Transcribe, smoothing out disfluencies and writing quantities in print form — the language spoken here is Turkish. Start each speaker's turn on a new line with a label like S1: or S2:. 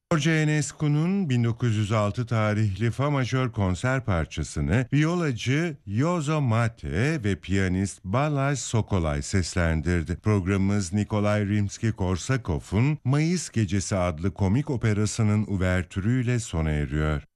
S1: Jorge Enescu'nun 1906 tarihli Fa majör konser parçasını viyolacı Yozo Mate ve piyanist Balazs Sokolay seslendirdi. Programımız Nikolay Rimski-Korsakov'un Mayıs Gecesi adlı komik operasının uvertürüyle sona eriyor.